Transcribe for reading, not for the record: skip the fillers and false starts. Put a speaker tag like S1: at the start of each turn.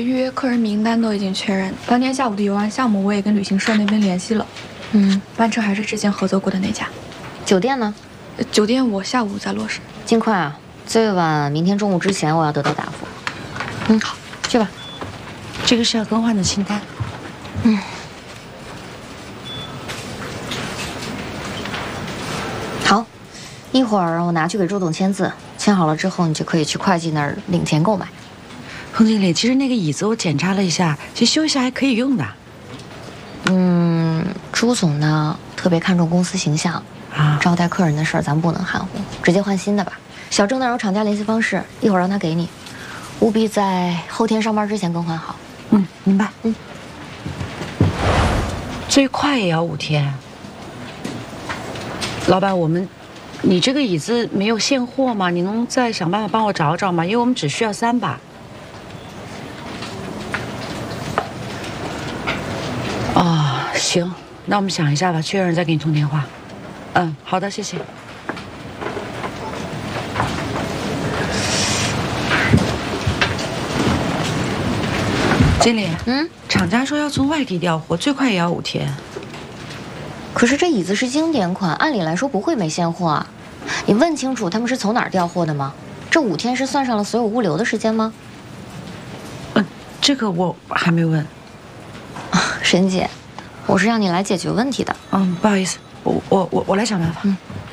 S1: 预约客人名单都已经确认，当天下午的游玩项目我也跟旅行社那边联系了。班车还是之前合作过的那家。
S2: 酒店呢？
S1: 酒店我下午再落实。
S2: 尽快啊，最晚明天中午之前我要得到答复。好，去吧。
S3: 这个是要更换的清单。
S2: 好，一会儿我拿去给周董签字，签好了之后你就可以去会计那儿领钱购买。
S3: 冯经理，其实那个椅子我检查了一下，其实修一下还可以用的。
S2: 朱总呢特别看重公司形象啊，招待客人的事儿咱不能含糊，直接换新的吧。小郑那儿有厂家联系方式，一会儿让他给你，务必在后天上班之前更换好。
S3: 明白。最快也要5天。老板，你这个椅子没有现货吗？你能再想办法帮我找找吗？因为我们只需要3把。行，那我们想一下吧，确认再给你通电话。好的，谢谢。经理，厂家说要从外地调货，最快也要5天。
S2: 可是这椅子是经典款，按理来说不会没现货啊。你问清楚他们是从哪儿调货的吗？这5天是算上了所有物流的时间吗？
S3: 这个我还没问。
S2: 沈姐，我是让你来解决问题的。
S3: 不好意思，我来想办法。